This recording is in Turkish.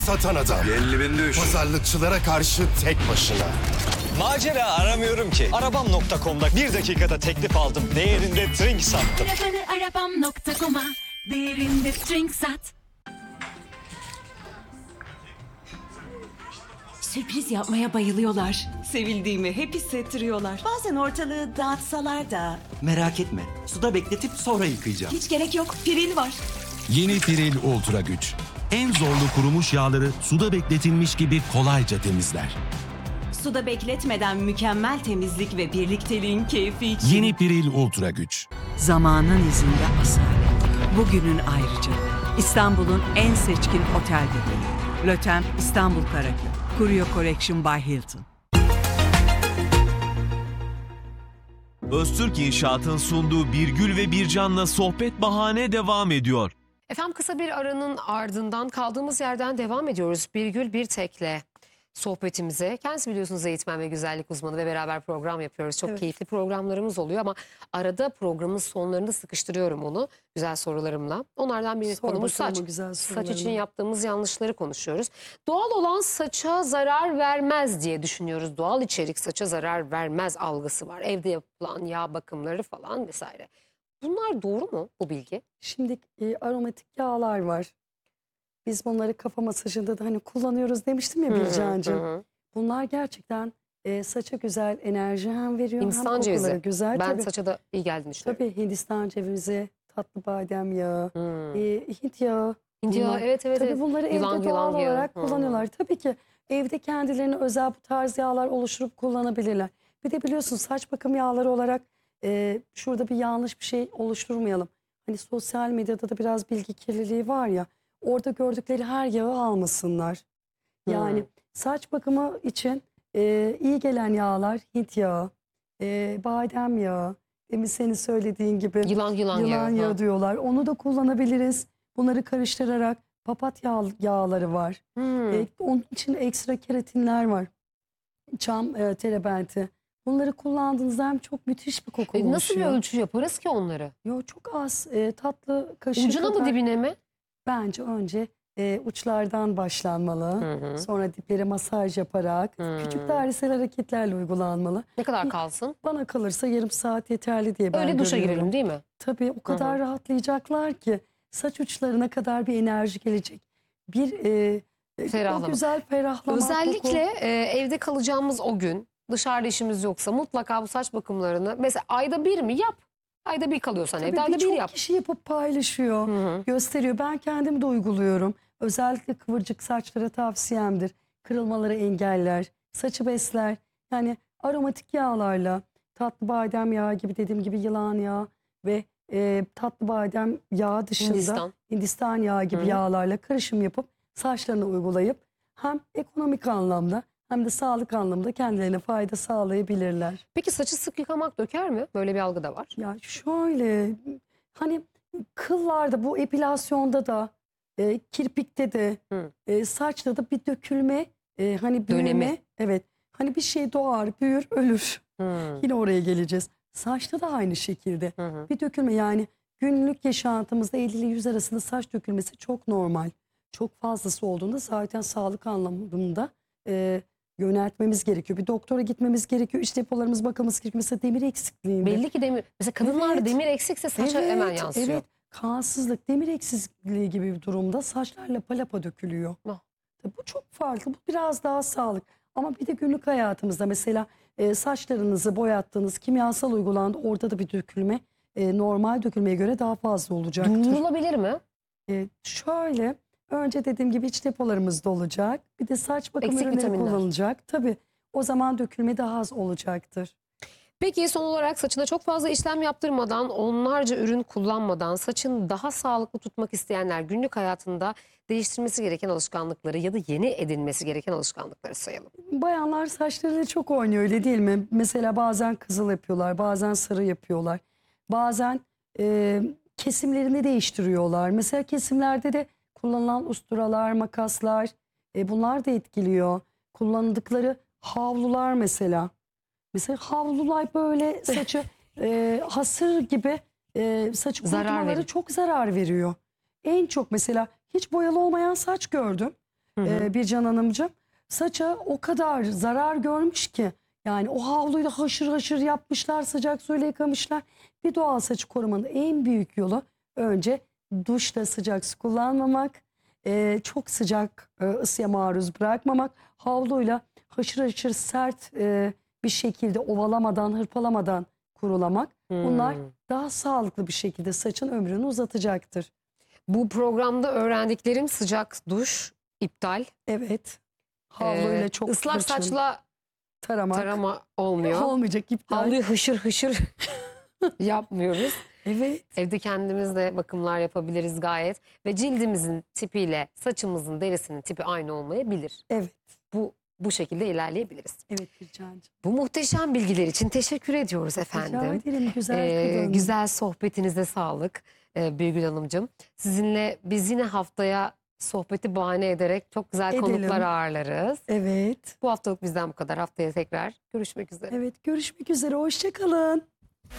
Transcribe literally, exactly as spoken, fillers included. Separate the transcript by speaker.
Speaker 1: Satan adam.
Speaker 2: elli bin düş.
Speaker 1: Pazarlıkçılara karşı tek başına.
Speaker 3: Macera aramıyorum ki. Arabam nokta com'da bir dakikada teklif aldım. Değerinde trink sattım.
Speaker 4: Arabanı arabam nokta com'a değerinde trink sat. Sürpriz yapmaya bayılıyorlar.
Speaker 5: Sevildiğimi hep hissettiriyorlar. Bazen ortalığı dağıtsalar da.
Speaker 6: Merak etme. Suda bekletip sonra yıkayacağım.
Speaker 4: Hiç gerek yok. Piril var.
Speaker 7: Yeni Piril Ultra Güç. En zorlu kurumuş yağları suda bekletilmiş gibi kolayca temizler.
Speaker 5: Suda bekletmeden mükemmel temizlik ve birlikteliğin keyfi için.
Speaker 7: Yeni Piril Ultra Güç.
Speaker 8: Zamanın izinde asalet. Bugünün ayrıca. İstanbul'un en seçkin otel bebeği. Lotem İstanbul Karaköy. Curio Collection by Hilton.
Speaker 9: Öztürk İnşaat'ın sunduğu Birgül ve Bircan'la sohbet bahane devam ediyor.
Speaker 10: Efendim kısa bir aranın ardından kaldığımız yerden devam ediyoruz. Birgül Birtek'le sohbetimize. Kendisi biliyorsunuz eğitmen ve güzellik uzmanı ve beraber program yapıyoruz. Çok evet. keyifli programlarımız oluyor ama arada programın sonlarında sıkıştırıyorum onu güzel sorularımla. Onlardan bir konumuz saç. Saç için yaptığımız yanlışları konuşuyoruz. Doğal olan saça zarar vermez diye düşünüyoruz. Doğal içerik saça zarar vermez algısı var. Evde yapılan yağ bakımları falan vesaire. Bunlar doğru mu bu bilgi?
Speaker 11: Şimdi e, aromatik yağlar var. Biz bunları kafa masajında da hani kullanıyoruz demiştim ya Bircan'cığım. Bunlar gerçekten e, saça güzel enerji hem veriyor
Speaker 10: Hindistan
Speaker 11: hem
Speaker 10: cevizi.
Speaker 11: güzel.
Speaker 10: Ben
Speaker 11: tabii,
Speaker 10: saça da iyi geldiğini düşünüyorum.
Speaker 11: Tabii Hindistan cevizi, tatlı badem yağı, hmm. e, Hint yağı.
Speaker 10: Hint yağı evet evet.
Speaker 11: Tabii
Speaker 10: evet.
Speaker 11: bunları
Speaker 10: yılan,
Speaker 11: evde doğal
Speaker 10: yılan
Speaker 11: olarak
Speaker 10: yağı.
Speaker 11: kullanıyorlar. Hmm. Tabii ki evde kendilerine özel bu tarz yağlar oluşturup kullanabilirler. Bir de biliyorsun saç bakım yağları olarak e, şurada bir yanlış bir şey oluşturmayalım. Hani sosyal medyada da biraz bilgi kirliliği var ya. Orada gördükleri her yağı almasınlar. Yani hmm. saç bakımı için e, iyi gelen yağlar Hint yağı, e, badem yağı, demin senin söylediğin gibi
Speaker 10: yılan yılan,
Speaker 11: yılan
Speaker 10: yağı,
Speaker 11: yağı
Speaker 10: ha.
Speaker 11: diyorlar. Onu da kullanabiliriz. Bunları karıştırarak papatya yağları var. Hmm. E, onun için ekstra keratinler var. Çam e, terebenti. Bunları kullandığınızda hem çok müthiş bir koku oluşuyor.
Speaker 10: Nasıl bir ölçü yaparız ki onları?
Speaker 11: Yo, çok az e, tatlı kaşığı
Speaker 10: Ucuna
Speaker 11: kadar...
Speaker 10: mı dibine mi?
Speaker 11: Bence önce e, uçlardan başlanmalı. Hı hı. Sonra diplere masaj yaparak hı. küçük dairesel hareketlerle uygulanmalı.
Speaker 10: Ne kadar kalsın?
Speaker 11: Bana kalırsa yarım saat yeterli diye ben
Speaker 10: Öyle duşa
Speaker 11: görüyorum.
Speaker 10: girelim değil mi?
Speaker 11: Tabii o kadar hı hı. rahatlayacaklar ki saç uçlarına kadar bir enerji gelecek. Bir e,
Speaker 10: ferahlama.
Speaker 11: O güzel ferahlama.
Speaker 10: Özellikle e, evde kalacağımız o gün dışarıda işimiz yoksa mutlaka bu saç bakımlarını mesela ayda bir mi yap? Ayda bir kalıyorsan
Speaker 11: Tabii
Speaker 10: evde ayda bir yap.
Speaker 11: Çok kişi yapıp paylaşıyor, hı hı. gösteriyor. Ben kendim de uyguluyorum. Özellikle kıvırcık saçlara tavsiyemdir. Kırılmaları engeller, saçı besler. Yani aromatik yağlarla tatlı badem yağı gibi dediğim gibi yılan yağı ve e, tatlı badem yağı dışında Hindistan, Hindistan yağı gibi hı hı. yağlarla karışım yapıp saçlarına uygulayıp hem ekonomik anlamda hem de sağlık anlamında kendilerine fayda sağlayabilirler.
Speaker 10: Peki saçı sık yıkamak döker mi? Böyle bir algı da var.
Speaker 11: Ya şöyle hani kıllarda bu epilasyonda da e, kirpikte de e, saçta da bir dökülme e, hani büyüme. Dönemi. Evet hani bir şey doğar büyür ölür. Hı. Yine oraya geleceğiz. Saçta da aynı şekilde hı hı. bir dökülme yani günlük yaşantımızda elli ile yüz arasında saç dökülmesi çok normal. Çok fazlası olduğunda zaten sağlık anlamında e, yöneltmemiz gerekiyor. Bir doktora gitmemiz gerekiyor. İç depolarımız bakılması gerekiyor. Mesela demir eksikliğinde.
Speaker 10: Belli ki demir. Mesela kadınlarda evet. demir eksikse saça
Speaker 11: evet,
Speaker 10: hemen yansıyor. Evet.
Speaker 11: Kansızlık, demir eksikliği gibi bir durumda saçlar lapa lapa dökülüyor. Oh. Bu çok farklı. Bu biraz daha sağlık. Ama bir de günlük hayatımızda mesela e, saçlarınızı boyattığınız kimyasal uygulandı. Orada da bir dökülme e, normal dökülmeye göre daha fazla olacaktır.
Speaker 10: Durdurulabilir mi?
Speaker 11: E, şöyle... Önce dediğim gibi iç depolarımızda olacak. Bir de saç bakım ürünleri kullanılacak. Tabii o zaman dökülme daha az olacaktır.
Speaker 10: Peki son olarak saçına çok fazla işlem yaptırmadan, onlarca ürün kullanmadan saçını daha sağlıklı tutmak isteyenler günlük hayatında değiştirmesi gereken alışkanlıkları ya da yeni edinmesi gereken alışkanlıkları sayalım.
Speaker 11: Bayanlar saçlarıyla çok oynuyor öyle değil mi? Mesela bazen kızıl yapıyorlar, bazen sarı yapıyorlar. Bazen e, kesimlerini değiştiriyorlar. Mesela kesimlerde de kullanılan usturalar, makaslar e, bunlar da etkiliyor. Kullandıkları havlular mesela. Mesela havlular böyle saçı e, hasır gibi e, saçı kurutmaları çok zarar veriyor. En çok mesela hiç boyalı olmayan saç gördüm. e, Bircan Hanımcığım. Saça o kadar zarar görmüş ki. Yani o havluyla haşır haşır yapmışlar, sıcak suyla yıkamışlar. Bir doğal saçı korumanın en büyük yolu önce duşta sıcak su kullanmamak, e, çok sıcak e, ısıya maruz bırakmamak, havluyla haşır haşır sert e, bir şekilde ovalamadan, hırpalamadan kurulamak. Bunlar daha sağlıklı bir şekilde saçın ömrünü uzatacaktır.
Speaker 10: Bu programda öğrendiklerim sıcak duş iptal.
Speaker 11: Evet. Havluyla
Speaker 10: Ee,
Speaker 11: çok
Speaker 10: ıslak
Speaker 11: hırçın
Speaker 10: saçla
Speaker 11: taramak.
Speaker 10: tarama olmuyor.
Speaker 11: Olmayacak iptal.
Speaker 10: Havluyu hışır hışır yapmıyoruz.
Speaker 11: Evet.
Speaker 10: Evde kendimiz de bakımlar yapabiliriz gayet. Ve cildimizin tipiyle saçımızın derisinin tipi aynı olmayabilir.
Speaker 11: Evet.
Speaker 10: Bu bu şekilde ilerleyebiliriz.
Speaker 11: Evet Bircan'cığım.
Speaker 10: Bu muhteşem bilgiler için teşekkür ediyoruz efendim.
Speaker 11: Rica ederim güzel
Speaker 10: Ee,
Speaker 11: kadın.
Speaker 10: güzel sohbetinize sağlık ee, Birgül Hanımcığım. Sizinle biz yine haftaya sohbeti bahane ederek çok güzel
Speaker 11: Edelim.
Speaker 10: konuklar ağırlarız.
Speaker 11: Evet.
Speaker 10: Bu haftalık bizden bu kadar. Haftaya tekrar görüşmek üzere.
Speaker 11: Evet görüşmek üzere. Hoşça kalın.